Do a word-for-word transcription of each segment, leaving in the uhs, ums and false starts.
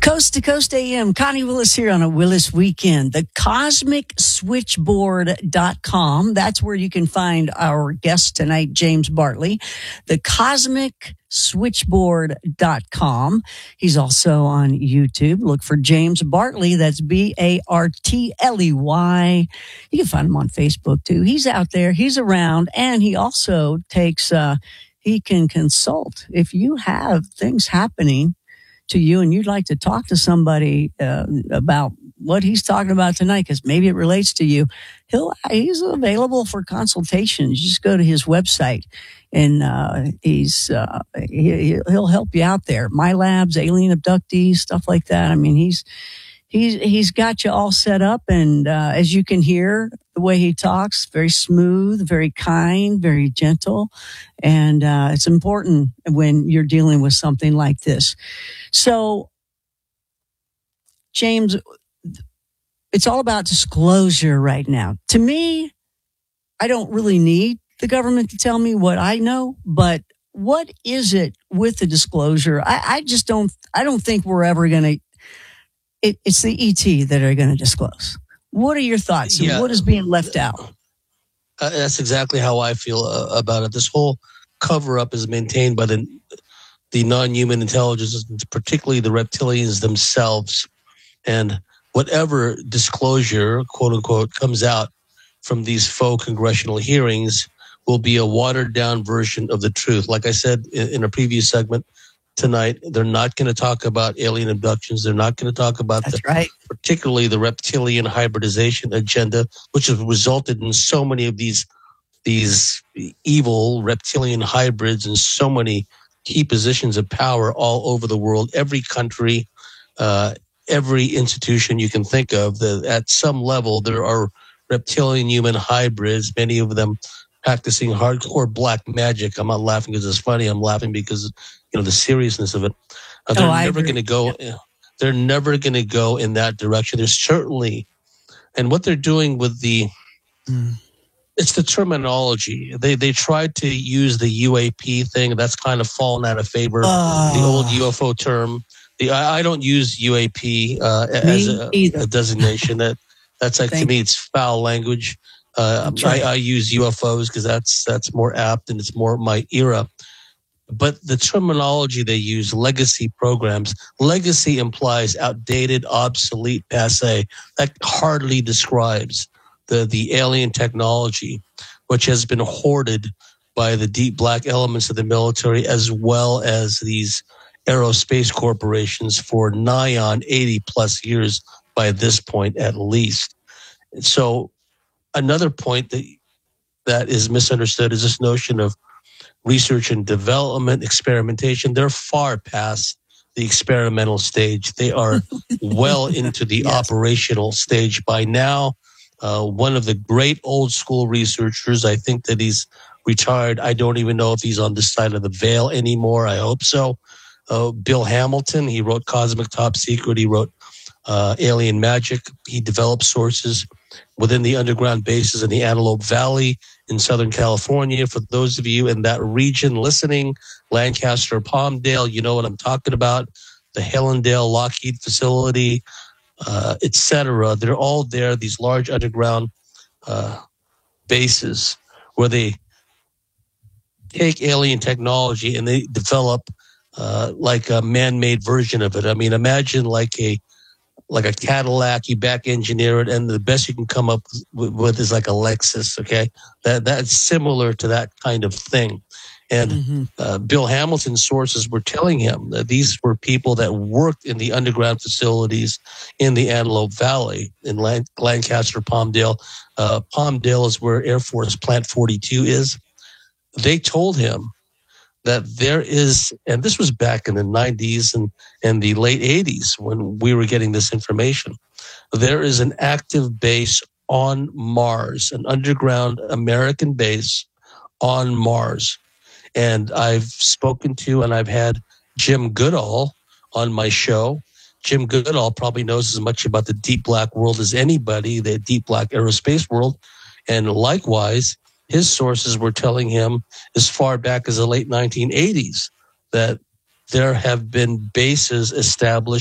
Coast to Coast A M, Connie Willis here on a Willis weekend. The cosmic switchboard dot com. That's where you can find our guest tonight, James Bartley. The cosmic switchboard dot com. He's also on YouTube. Look for James Bartley. That's B A R T L E Y. You can find him on Facebook too. He's out there. He's around. And he also takes, uh, he can consult. If you have things happening to you and you'd like to talk to somebody uh, about what he's talking about tonight, because maybe it relates to you, he'll he's available for consultations. Just go to his website and uh, he's uh, he, he'll help you out there. My Labs, alien abductees, stuff like that. I mean, he's he's he's got you all set up, and uh, as you can hear, the way he talks, very smooth, very kind, very gentle, and uh, it's important when you're dealing with something like this. So, James, it's all about disclosure right now. To me, I don't really need the government to tell me what I know, but what is it with the disclosure? I, I just don't, I don't think we're ever going to, it, it's the E T that are going to disclose. What are your thoughts? Yeah. What is being left out? Uh, that's exactly how I feel uh, about it. This whole cover-up is maintained by the the non-human intelligences, particularly the reptilians themselves. And whatever disclosure, quote-unquote, comes out from these faux congressional hearings will be a watered-down version of the truth. Like I said in, in a previous segment tonight, they're not going to talk about alien abductions. They're not going to talk about, That's the, right. particularly the reptilian hybridization agenda, which has resulted in so many of these these evil reptilian hybrids and so many key positions of power all over the world. Every country, uh, every institution you can think of, that at some level there are reptilian human hybrids, many of them practicing hardcore black magic. I'm not laughing because it's funny. I'm laughing because, you know, the seriousness of it. Uh, they're oh, never going to go. Yeah. They're never going to go in that direction. There's certainly, and what they're doing with the, mm. it's the terminology. They they tried to use the U A P thing. That's kind of fallen out of favor. Oh. The old U F O term. The I, I don't use U A P uh, as a, a designation. That that's like, to me, it's foul language. Uh, right. I, I use U F Os because that's that's more apt and it's more my era. But the terminology they use, legacy programs, legacy implies outdated, obsolete, passé. That hardly describes the, the alien technology, which has been hoarded by the deep black elements of the military as well as these aerospace corporations for nigh on eighty plus years by this point at least. So another point that that is misunderstood is this notion of research and development, experimentation. They're far past the experimental stage. They are well into the yes. operational stage by now. Uh, one of the great old school researchers, I think that he's retired. I don't even know if he's on this side of the veil anymore. I hope so. Uh, Bill Hamilton, he wrote Cosmic Top Secret. He wrote uh, Alien Magic. He developed sources within the underground bases in the Antelope Valley in Southern California. For those of you in that region listening, Lancaster, Palmdale, you know what I'm talking about. The Helendale Lockheed facility, uh, et cetera. They're all there, these large underground uh, bases where they take alien technology and they develop uh, like a man-made version of it. I mean, imagine like a like a Cadillac, you back engineer it, and the best you can come up with, with is like a Lexus, okay? That That's similar to that kind of thing. And mm-hmm. uh, Bill Hamilton's sources were telling him that these were people that worked in the underground facilities in the Antelope Valley in Lan- Lancaster, Palmdale. Uh, Palmdale is where Air Force Plant forty-two is. They told him that there is, and this was back in the nineties and, and the late eighties when we were getting this information, there is an active base on Mars, an underground American base on Mars. And I've spoken to and I've had Jim Goodall on my show. Jim Goodall probably knows as much about the deep black world as anybody, the deep black aerospace world. And likewise, his sources were telling him as far back as the late nineteen eighties that there have been bases established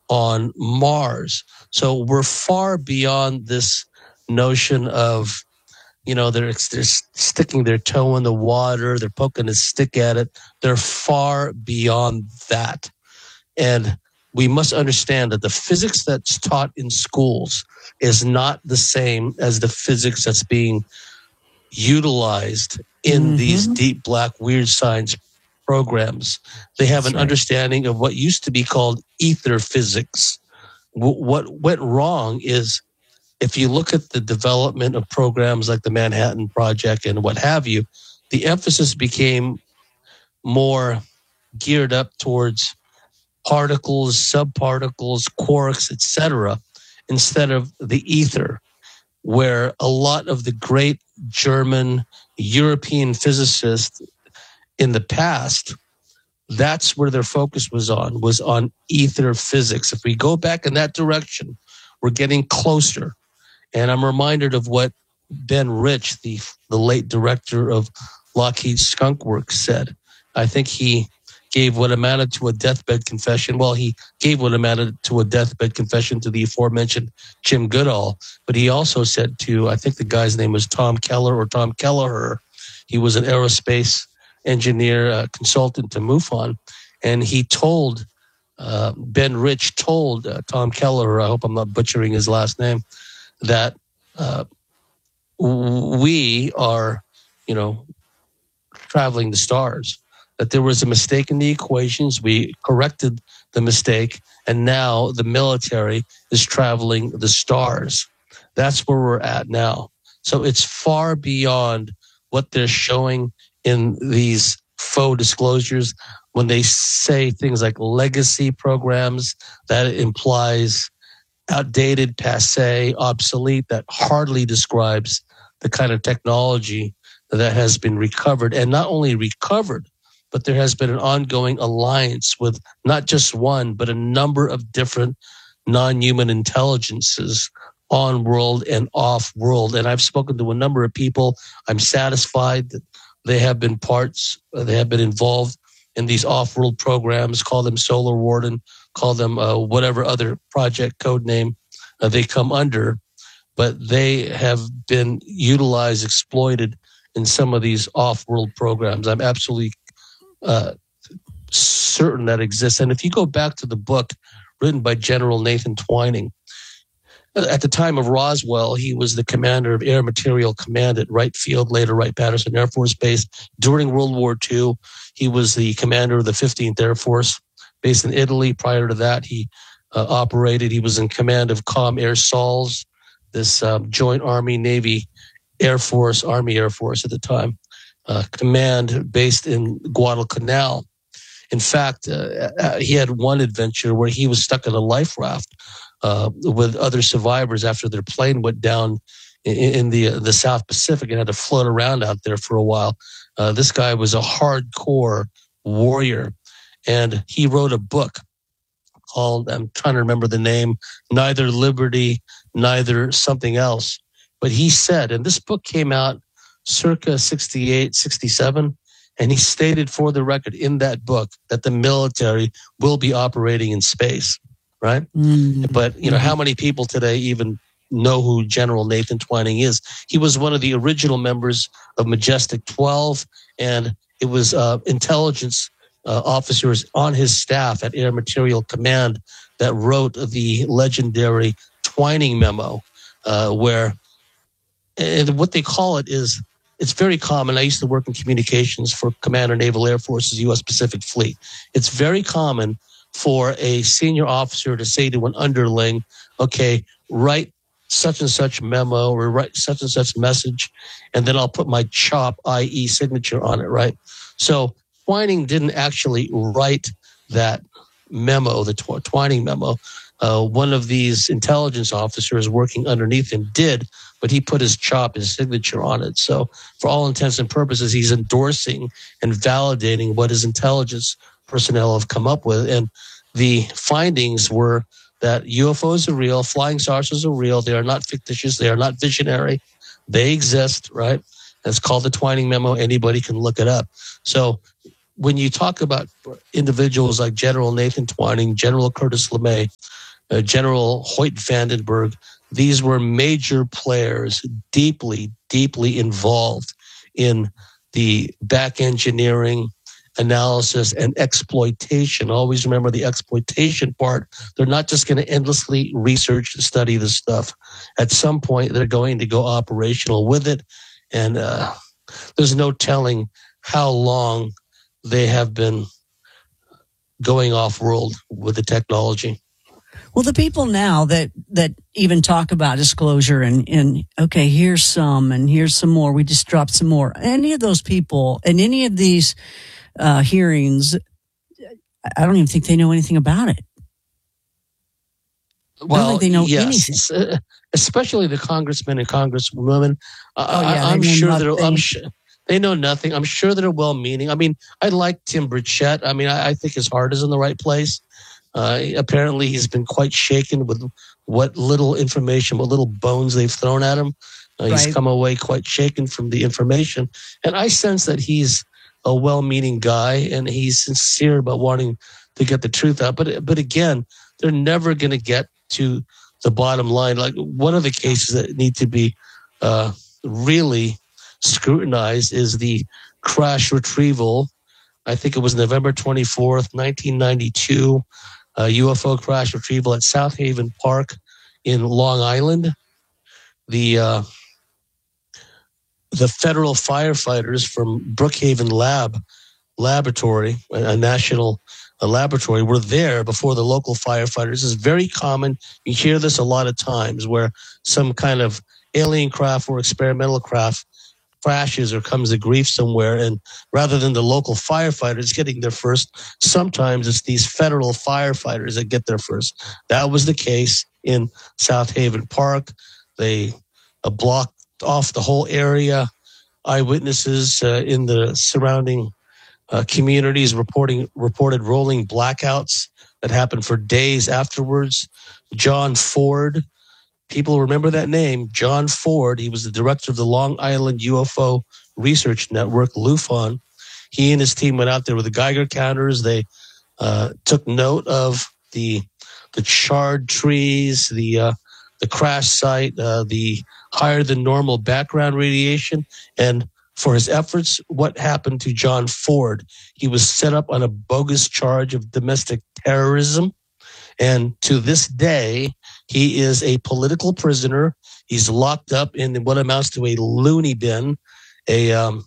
on Mars. So we're far beyond this notion of, you know, they're, they're sticking their toe in the water, they're poking a stick at it. They're far beyond that. And we must understand that the physics that's taught in schools is not the same as the physics that's being utilized in mm-hmm. these deep black weird science programs. They have that's an right. understanding of what used to be called ether physics. W- what went wrong is, if you look at the development of programs like the Manhattan Project and what have you, the emphasis became more geared up towards particles, subparticles, quarks, et cetera, instead of the ether, where a lot of the great German, European physicists in the past, that's where their focus was on, was on ether physics. If we go back in that direction, we're getting closer. And I'm reminded of what Ben Rich, the the late director of Lockheed Skunk Works, said. I think he gave what amounted to a deathbed confession. Well, he gave what amounted to a deathbed confession to the aforementioned Jim Goodall. But he also said to, I think the guy's name was Tom Keller or Tom Kelleher. He was an aerospace engineer, uh, consultant to MUFON. And he told, uh, Ben Rich told uh, Tom Kelleher, I hope I'm not butchering his last name, that uh, we are, you know, traveling the stars, that there was a mistake in the equations. We corrected the mistake, and now the military is traveling the stars. That's where we're at now. So it's far beyond what they're showing in these faux disclosures. When they say things like legacy programs, that implies outdated, passé, obsolete. That hardly describes the kind of technology that has been recovered, and not only recovered, but there has been an ongoing alliance with not just one, but a number of different non-human intelligences on world and off world. And I've spoken to a number of people. I'm satisfied that they have been parts, they have been involved in these off-world programs, call them Solar Warden, call them uh, whatever other project code name uh, they come under, but they have been utilized, exploited in some of these off-world programs. I'm absolutely uh, certain that exists. And if you go back to the book written by General Nathan Twining, at the time of Roswell, he was the commander of Air Material Command at Wright Field, later Wright-Patterson Air Force Base. During World War Two, he was the commander of the fifteenth Air Force, based in Italy. Prior to that, he uh, operated, he was in command of Com Air Sols, this um, joint Army, Navy, Air Force, Army Air Force at the time, uh, command based in Guadalcanal. In fact, uh, he had one adventure where he was stuck in a life raft uh, with other survivors after their plane went down in, in the uh, the South Pacific and had to float around out there for a while. Uh, this guy was a hardcore warrior, and he wrote a book called, I'm trying to remember the name, Neither Liberty, Neither Something Else. But he said, and this book came out circa sixty-eight, sixty-seven, and he stated for the record in that book that the military will be operating in space, right? Mm-hmm. But, you know, how many people today even know who General Nathan Twining is? He was one of the original members of Majestic twelve, and it was uh, intelligence uh, officers on his staff at Air Material Command that wrote the legendary Twining memo, uh, where and what they call it is, it's very common. I used to work in communications for Commander Naval Air Force's U S Pacific Fleet. It's very common for a senior officer to say to an underling, okay, write such and such memo or write such and such message, and then I'll put my CHOP, that is signature on it, right? So Twining didn't actually write that memo, the Tw- Twining memo. Uh, one of these intelligence officers working underneath him did, but he put his CHOP, his signature on it. So for all intents and purposes, he's endorsing and validating what his intelligence personnel have come up with. And the findings were that U F Os are real, flying saucers are real, they are not fictitious, they are not visionary, they exist, right? It's called the Twining memo. Anybody can look it up. So when you talk about individuals like General Nathan Twining, General Curtis LeMay, uh, General Hoyt Vandenberg, these were major players, deeply, deeply involved in the back engineering, analysis, and exploitation. Always remember the exploitation part. They're not just going to endlessly research and study this stuff. At some point, they're going to go operational with it, and uh, there's no telling how long they have been going off-world with the technology. Well, the people now that, that even talk about disclosure and, and, okay, here's some and here's some more, we just dropped some more. Any of those people and any of these uh, hearings, I don't even think they know anything about it. Well, I don't think they know yes, anything. Especially the congressmen and congresswomen. Uh, oh, yeah, I, I'm sure nothing. that I'm sure they know nothing. I'm sure they're well-meaning. I mean, I like Tim Burchett. I mean, I, I think his heart is in the right place. Uh, apparently, he's been quite shaken with what little information, what little bones they've thrown at him. Uh, he's Right. come away quite shaken from the information. And I sense that he's a well-meaning guy, and he's sincere about wanting to get the truth out. But, but again, they're never going to get to the bottom line. Like, one of the cases that need to be uh, really scrutinized is the crash retrieval. I think it was November twenty-fourth, nineteen ninety-two. Uh, U F O crash retrieval at South Haven Park in Long Island. The uh, the federal firefighters from Brookhaven Lab Laboratory, a national a laboratory, were there before the local firefighters. It's very common. You hear this a lot of times where some kind of alien craft or experimental craft crashes or comes to grief somewhere, and rather than the local firefighters getting there first, sometimes it's these federal firefighters that get there first. That was the case in South Haven Park. They uh, blocked off the whole area. Eyewitnesses uh, in the surrounding uh, communities reporting reported rolling blackouts that happened for days afterwards. John Ford, people remember that name, John Ford. He was the director of the Long Island U F O Research Network, LUFON. He and his team went out there with the Geiger counters. They uh, took note of the the charred trees, the uh, the crash site, uh, the higher than normal background radiation. And for his efforts, what happened to John Ford? He was set up on a bogus charge of domestic terrorism. And to this day, he is a political prisoner. He's locked up in what amounts to a loony bin, a um,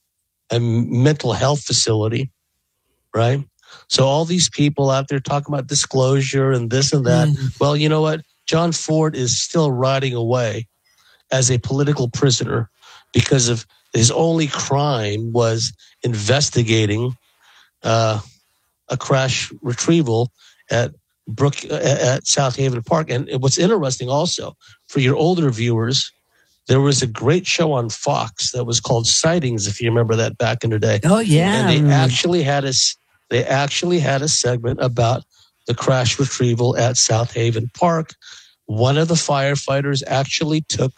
a mental health facility, right? So all these people out there talking about disclosure and this and that. Mm-hmm. Well, you know what? John Ford is still riding away as a political prisoner because of his only crime was investigating uh, a crash retrieval at Brook at South Haven Park. And what's interesting also for your older viewers, there was a great show on Fox that was called Sightings, if you remember that back in the day. Oh yeah, and they actually had a they actually had a segment about the crash retrieval at South Haven Park. One of the firefighters actually took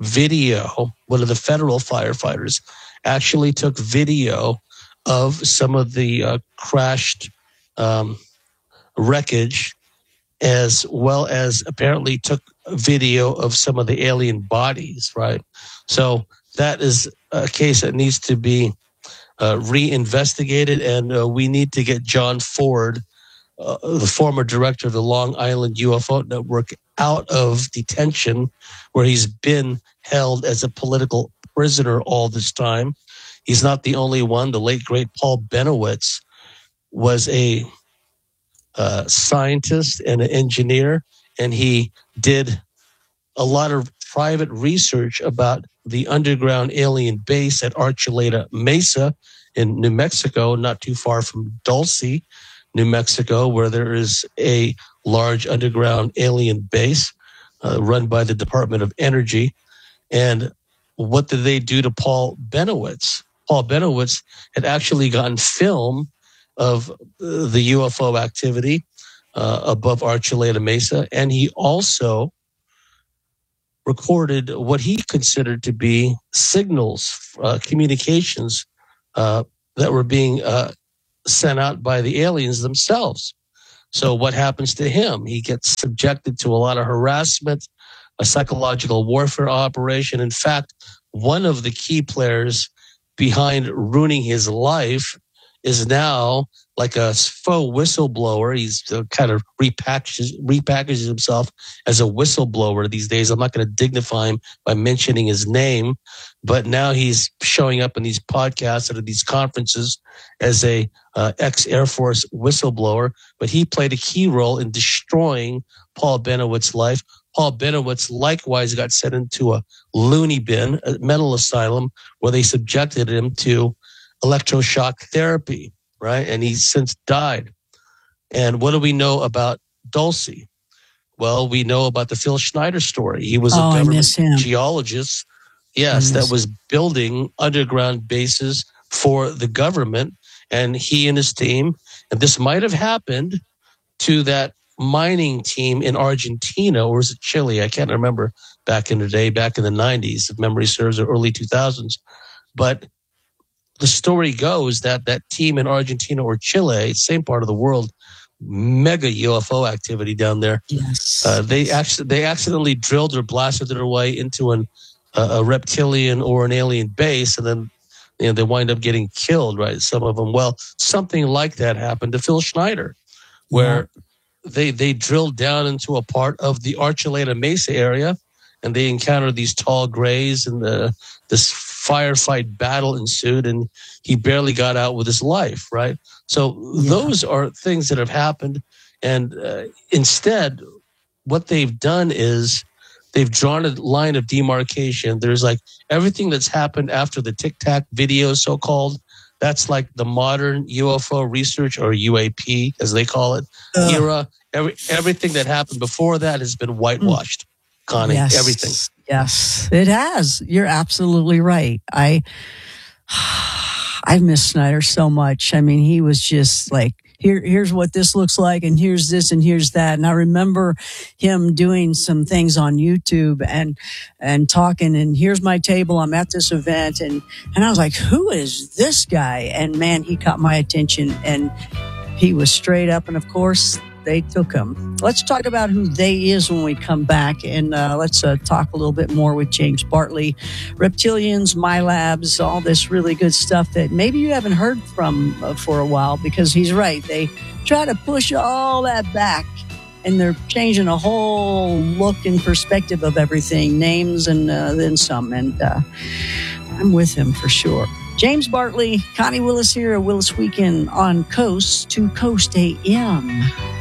video. One of the federal firefighters actually took video of some of the uh, crashed um, wreckage, as well as apparently took video of some of the alien bodies, right? So that is a case that needs to be uh, reinvestigated, and uh, we need to get John Ford, uh, the former director of the Long Island U F O Network, out of detention, where he's been held as a political prisoner all this time. He's not the only one. The late, great Paul Benowitz was a Uh, scientist and an engineer, and he did a lot of private research about the underground alien base at Archuleta Mesa in New Mexico, not too far from Dulce, New Mexico, where there is a large underground alien base uh, run by the Department of Energy. And what did they do to Paul Benowitz? Paul Benowitz had actually gotten film of the U F O activity uh, above Archuleta Mesa. And he also recorded what he considered to be signals, uh, communications uh, that were being uh, sent out by the aliens themselves. So what happens to him? He gets subjected to a lot of harassment, a psychological warfare operation. In fact, one of the key players behind ruining his life is now like a faux whistleblower. He's uh, kind of repackages, repackages himself as a whistleblower these days. I'm not going to dignify him by mentioning his name, but now he's showing up in these podcasts and at these conferences as a uh, ex-Air Force whistleblower. But he played a key role in destroying Paul Benowitz' life. Paul Benowitz likewise got sent into a loony bin, a mental asylum, where they subjected him to electroshock therapy, right? And he's since died. And what do we know about Dulce? Well, we know about the Phil Schneider story. He was oh, a government him. geologist, yes, that was building underground bases for the government, and he and his team, and this might have happened to that mining team in Argentina, or was it Chile? I can't remember, back in the day, back in the nineties, if memory serves, or early two thousands. But the story goes that that team in Argentina or Chile, same part of the world, mega U F O activity down there. Yes. Uh, they actually they accidentally drilled or blasted their way into an, uh, a reptilian or an alien base, and then you know, they wind up getting killed, right? Some of them. Well, something like that happened to Phil Schneider, where yeah. they they drilled down into a part of the Archuleta Mesa area, and they encountered these tall grays, and the, this firefight battle ensued, and he barely got out with his life, right? So yeah. those are things that have happened, and uh, instead, what they've done is they've drawn a line of demarcation. There's like everything that's happened after the Tic Tac video, so-called. That's like the modern U F O research, or U A P, as they call it, uh, era. Every, everything that happened before that has been whitewashed. Connie, yes, everything. Yes, it has. You're absolutely right. I, I miss Snyder so much. I mean, he was just like, here, here's what this looks like, and here's this, and here's that. And I remember him doing some things on YouTube and and talking. And here's my table. I'm at this event, and and I was like, who is this guy? And man, he caught my attention, and he was straight up. And of course, they took him. Let's talk about who they is when we come back, and uh, let's uh, talk a little bit more with James Bartley. Reptilians, MyLabs, all this really good stuff that maybe you haven't heard from uh, for a while, because he's right. They try to push all that back, and they're changing a whole look and perspective of everything, names and uh, then some. And uh, I'm with him for sure. James Bartley, Connie Willis here, Willis Weekend on Coast to Coast A M.